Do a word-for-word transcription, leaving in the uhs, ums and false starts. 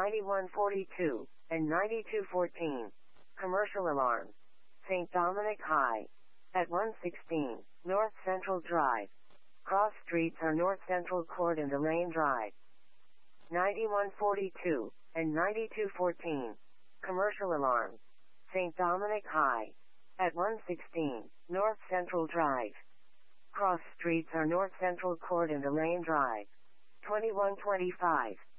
ninety-one forty-two, and ninety-two fourteen. Commercial alarm. Saint Dominic High. At one sixteen, North Central Drive. Cross streets are North Central Court and Elaine Drive. ninety-one forty-two, and ninety-two fourteen. Commercial alarm. Saint Dominic High. At one sixteen, North Central Drive. Cross streets are North Central Court and Elaine Drive. twenty-one twenty-five.